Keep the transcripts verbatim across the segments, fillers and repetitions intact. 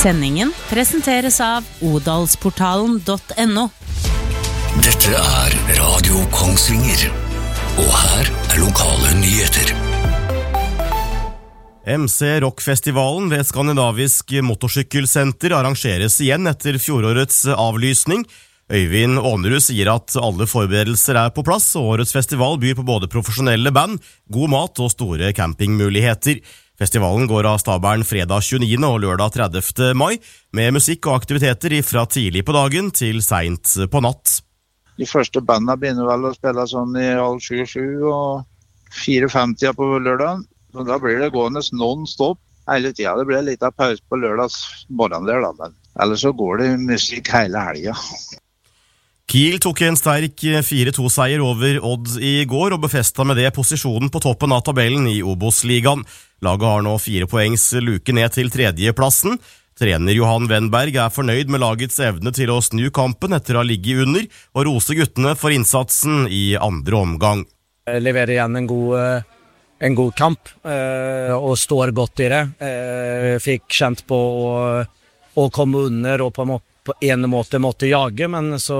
Sendingen presenteres av odalsportalen punkt no. Dette er Radio Kongsvinger, og her er lokale nyheter. M C Rock-festivalen ved Skandinavisk Motorsykkelsenter arrangeres igjen etter fjorårets avlysning. Øyvind Ånerud sier at alle forberedelser er på plass, og årets festival byr på både profesjonelle band, god mat og store campingmuligheter. Festivalen går av stabelen fredag tjueniende og lørdag tredivte mai, med musikk og aktiviteter fra tidlig på dagen til sent på natt. De første bandene begynner vel å spille sånn i halv sju, sju og fire femti på lørdagen. Så da blir det gående non-stop hele tiden. Det blir litt av pause på lørdags morgen der da, men ellers så går det musikk hele helgen. Kiel tok en sterk fire to seier over Odd i går og befestet med det posisjonen på toppen av tabellen i Obos-ligaen. Laget har nå fire poengs luke ned til tredjeplassen. Trener Johan Wennberg er fornøyd med lagets evne til å snu kampen etter å ha ligget under, og rose guttene for innsatsen i andre omgang. Jeg leverer igjen en god, en god kamp, og står godt i det. Jeg fikk kjent på å, å komme under og på, på en måte måtte jage, men så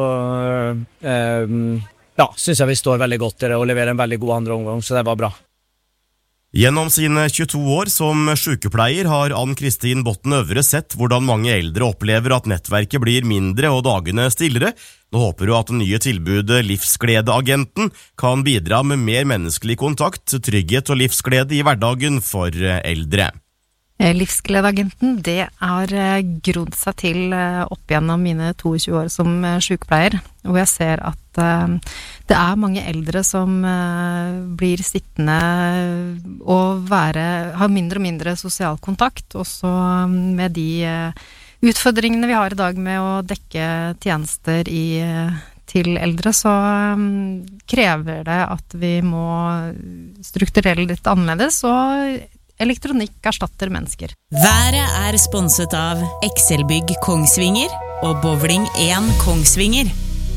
ja, synes jeg vi står veldig godt i det og leverer en veldig god andre omgang, så det var bra. Gjennom sine tjueto år som sykepleier har Ann-Kristin Botten Øvre sett hvordan mange eldre opplever at nettverket blir mindre og dagene stillere. Nå håper hun at det nye tilbudet Livsgledeagenten kan bidra med mer menneskelig kontakt, trygghet og livsglede i hverdagen for eldre. Livsgledeagenten, det er grodd seg til opp gjennom mine tjueto år som sykepleier, hvor jeg ser at det er mange eldre som blir sittende og være, ha mindre og mindre sosial kontakt, også med de utfordringene vi har i dag med å dekke tjenester i, til eldre, så krever det at vi må strukturere litt annerledes, og elektronikk erstatter mennesker. Været er sponset av Excelbygg Kongsvinger og Bowling én Kongsvinger.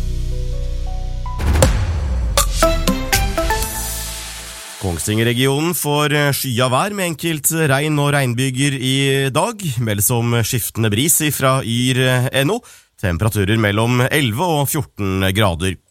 Kongsvinger-regionen får skya vær med enkelt regn og regnbyger i dag, meldes om skiftende bris fra yr punktum no, temperaturer mellom elleve og fjorten grader.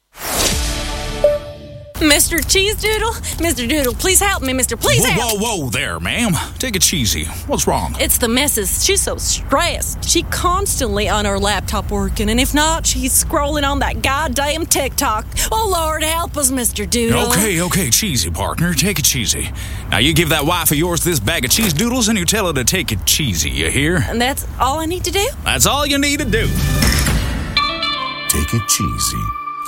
Mister Cheese Doodle? Mister Doodle, please help me, Mister Please whoa, help! Whoa, whoa, there, ma'am. Take it easy. What's wrong? It's the missus. She's so stressed. She constantly on her laptop working, and if not, she's scrolling on that goddamn TikTok. Oh, Lord, help us, Mister Doodle. Okay, okay, cheesy, partner. Take it cheesy. Now, you give that wife of yours this bag of cheese doodles, and you tell her to take it cheesy, you hear? And that's all I need to do? That's all you need to do. Take it cheesy.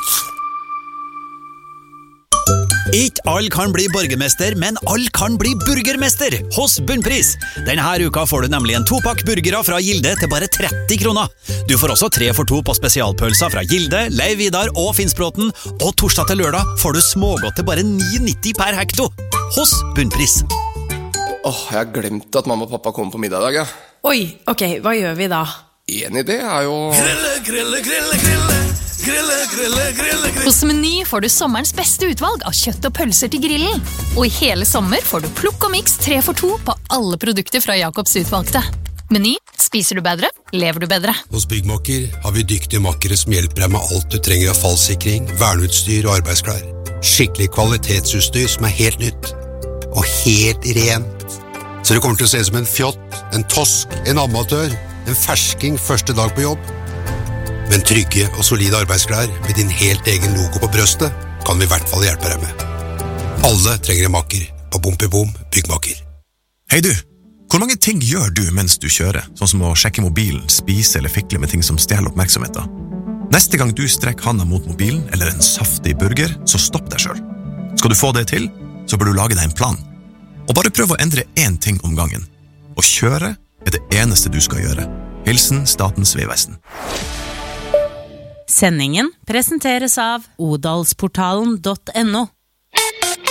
Ikke all kan bli borgermester, men all kan bli burgermester hos Bunnpris. Denne her uka får du nemlig en topakk burgere fra Gilde til bare tretti kroner. Du får også tre for to på spesialpølser fra Gilde, Leiv Vidar og Finnsbråten, og torsdag til lørdag får du smågodt til bare ni nitti per hekto hos Bunnpris. Åh, oh, jeg har glemt at mamma og pappa kommer på middag i dag, ja. Oi, ok, hva gjør vi da? En idé er jo... Grille, grille, grille, grille. Grille, grille, grille, grille. Hos Meny får du sommerens beste utvalg av kjøtt og pølser til grillen. Og i hele sommer får du plukk og mix tre for to på alle produkter fra Jakobs utvalgte. Meny, spiser du bedre, lever du bedre. Hos Byggmakker har vi dyktige makkere som hjelper deg med alt du trenger av fallsikring, verneutstyr og arbeidsklær. Skikkelig kvalitetsutstyr som er helt nytt. Og helt rent. Så det kommer til å se som en fjott, en tosk, en amatør, en fersking første dag på jobb. Men trygge og solide arbeidsklær med din helt egen logo på brøstet kan vi i hvert fall hjelpe deg med. Alle trenger en makker på Bompibom Byggmakker. Hei du, hvor mange ting gjør du mens du kjører? Sånn som å sjekke mobilen, spise eller fikle med ting som stjeler oppmerksomheten. Neste gang du strekker handa mot mobilen eller en saftig burger, så stopp deg selv. Skal du få det til, så bør du lage deg en plan. Og bare prøv å endre én ting om gangen. Å kjøre er det eneste du skal gjøre. Hilsen Statens Vegvesen. Sendingen presenteres av odalsportalen punktum no.